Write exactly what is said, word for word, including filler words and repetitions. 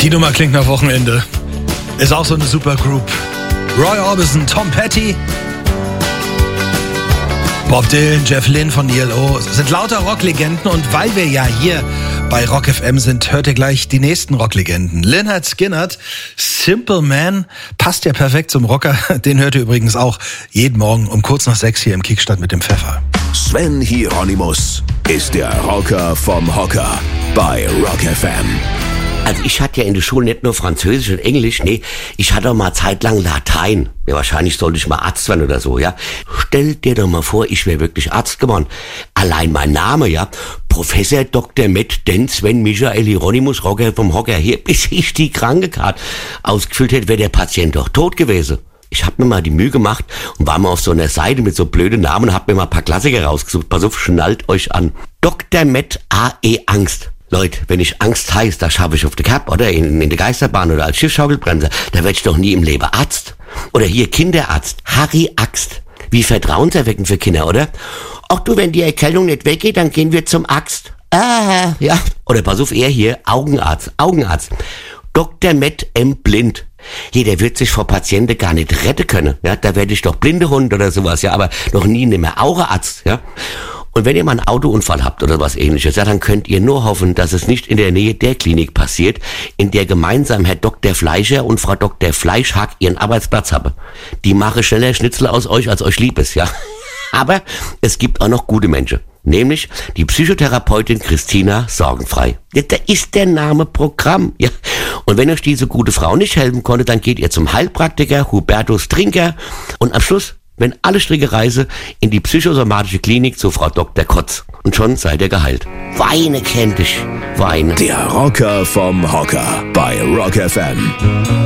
Die Nummer klingt nach Wochenende. Ist auch so eine super Group. Roy Orbison, Tom Petty, Bob Dylan, Jeff Lynne von E L O. Sind lauter Rocklegenden und weil wir ja hier bei Rock F M sind, hört ihr gleich die nächsten Rocklegenden. Lynyrd Skynyrd, Simple Man, passt ja perfekt zum Rocker. Den hört ihr übrigens auch jeden Morgen um kurz nach sechs hier im Kickstart mit dem Pfeffer. Sven Hieronymus ist der Rocker vom Hocker bei Rock F M. Also ich hatte ja in der Schule nicht nur Französisch und Englisch, nee, ich hatte auch mal zeitlang Latein. Ja, wahrscheinlich sollte ich mal Arzt werden oder so, ja. Stell dir doch mal vor, ich wäre wirklich Arzt geworden. Allein mein Name, ja. Professor Doktor Med Den Sven Michael Hieronymus, Rocker vom Hocker, hier, bis ich die Krankekarte ausgefüllt hätte, wäre der Patient doch tot gewesen. Ich hab mir mal die Mühe gemacht und war mal auf so einer Seite mit so blöden Namen und hab mir mal ein paar Klassiker rausgesucht. Pass auf, schnallt euch an. Doktor Med A E Angst. Leute, wenn ich Angst heiß, da schaffe ich auf der Kap oder in, in der Geisterbahn oder als Schiffschaukelbremser, da werd ich doch nie im Leben Arzt. Oder hier Kinderarzt, Harry Axt. Wie vertrauenserweckend für Kinder, oder? Ach du, wenn die Erkältung nicht weggeht, dann gehen wir zum Axt. Ah, ja. Oder pass auf, er hier, Augenarzt, Augenarzt. Doktor Med M. Blind. Hier, der wird sich vor Patienten gar nicht retten können. Ja, da werde ich doch Blindehund oder sowas, ja, aber noch nie mehr Augearzt, ja. Und wenn ihr mal einen Autounfall habt oder was ähnliches, ja, dann könnt ihr nur hoffen, dass es nicht in der Nähe der Klinik passiert, in der gemeinsam Herr Doktor Fleischer und Frau Doktor Fleischhack ihren Arbeitsplatz haben. Die machen schneller Schnitzel aus euch, als euch lieb ist, ja. Aber es gibt auch noch gute Menschen. Nämlich die Psychotherapeutin Christina Sorgenfrei. Ja, da ist der Name Programm, ja. Und wenn euch diese gute Frau nicht helfen konnte, dann geht ihr zum Heilpraktiker Hubertus Trinker und am Schluss, wenn alle Stricke reise, in die psychosomatische Klinik zu Frau Doktor Kotz. Und schon seid ihr geheilt. Weine kennt dich. Weine. Der Rocker vom Hocker bei Rock F M.